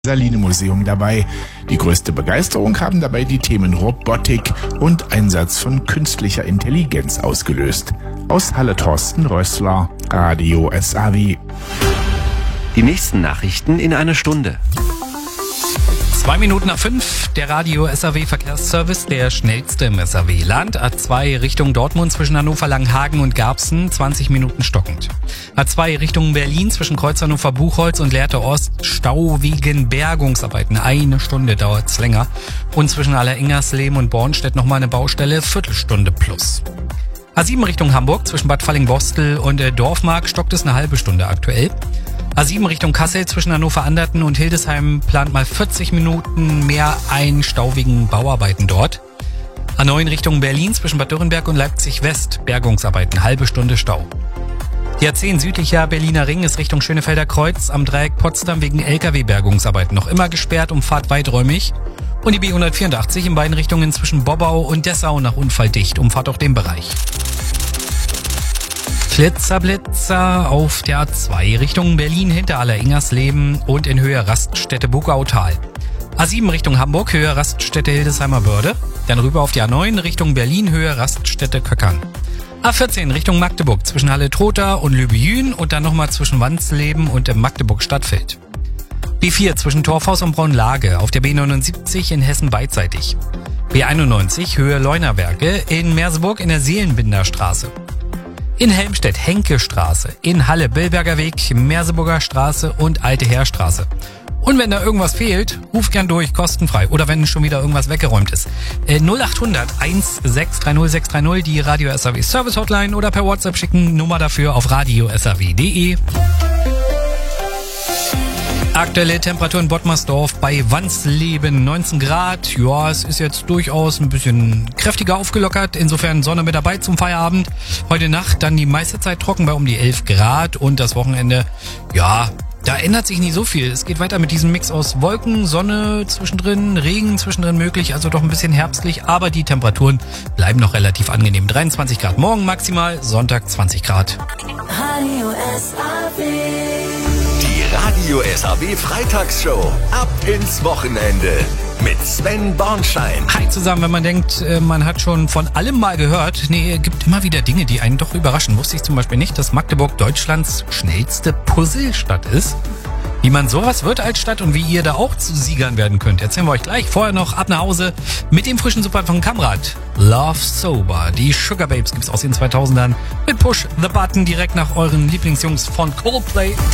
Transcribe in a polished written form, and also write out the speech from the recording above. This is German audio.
Saline-Museum dabei. Die größte Begeisterung haben dabei die Themen Robotik und Einsatz von künstlicher Intelligenz ausgelöst. Aus Halle Thorsten Rössler, Radio SAW. Die nächsten Nachrichten in einer Stunde. 5:02, der Radio SAW Verkehrsservice, der schnellste im SAW-Land. A2 Richtung Dortmund zwischen Hannover, Langenhagen und Garbsen, 20 Minuten stockend. A2 Richtung Berlin zwischen Kreuz Hannover, Buchholz und Lehrte Ost, Stau wegen Bergungsarbeiten. 1 Stunde dauert's länger. Und zwischen Allerengersleben und Bornstedt nochmal eine Baustelle, Viertelstunde plus. A7 Richtung Hamburg zwischen Bad Falling-Bostel und Dorfmark stockt es eine halbe Stunde aktuell. A7 Richtung Kassel zwischen Hannover-Anderten und Hildesheim plant mal 40 Minuten mehr ein, Stau wegen Bauarbeiten dort. A9 Richtung Berlin zwischen Bad Dürrenberg und Leipzig-West, Bergungsarbeiten, halbe Stunde Stau. Die A10 südlicher Berliner Ring ist Richtung Schönefelder Kreuz am Dreieck Potsdam wegen LKW-Bergungsarbeiten noch immer gesperrt, Umfahrt weiträumig. Und die B184 in beiden Richtungen zwischen Bobbau und Dessau nach Unfall dicht, Umfahrt auch den Bereich. Blitzerblitzer auf der A2 Richtung Berlin hinter Allerengersleben und in Höhe Raststätte Bugautal. A7 Richtung Hamburg, Höhe Raststätte Hildesheimer Börde. Dann rüber auf die A9 Richtung Berlin, Höhe Raststätte Köckern. A14 Richtung Magdeburg zwischen Halle-Trotha und Lübejün und dann nochmal zwischen Wansleben und Magdeburg-Stadtfeld. B4 zwischen Torfhaus und Braunlage, auf der B79 in Hessen beidseitig. B91 Höhe Leunawerke, in Merseburg in der Seelenbinderstraße. In Helmstedt Henke-Straße, in Halle Billberger Weg, Merseburger Straße und Alte Heerstraße. Und wenn da irgendwas fehlt, ruft gern durch, kostenfrei. Oder wenn schon wieder irgendwas weggeräumt ist. 0800 1630 630, die Radio SAW Service Hotline, oder per WhatsApp schicken, Nummer dafür auf radiosaw.de. Aktuelle Temperatur in Bottmersdorf bei Wansleben 19 Grad. Ja, es ist jetzt durchaus ein bisschen kräftiger aufgelockert. Insofern Sonne mit dabei zum Feierabend. Heute Nacht dann die meiste Zeit trocken bei um die 11 Grad. Und das Wochenende, ja, da ändert sich nicht so viel. Es geht weiter mit diesem Mix aus Wolken, Sonne zwischendrin, Regen zwischendrin möglich. Also doch ein bisschen herbstlich. Aber die Temperaturen bleiben noch relativ angenehm. 23 Grad morgen maximal, Sonntag 20 Grad. Radio SAW. Die Radio SAW Freitagsshow. Ab ins Wochenende. Mit Sven Bornschein. Hi zusammen, wenn man denkt, man hat schon von allem mal gehört. Nee, gibt immer wieder Dinge, die einen doch überraschen. Wusste ich zum Beispiel nicht, dass Magdeburg Deutschlands schnellste Puzzlestadt ist. Wie man sowas wird als Stadt und wie ihr da auch zu Siegern werden könnt, erzählen wir euch gleich. Vorher noch ab nach Hause mit dem frischen Super von Kamrad. Love Sober. Die Sugar Babes gibt's aus den 2000ern mit Push the Button direkt nach euren Lieblingsjungs von Coldplay.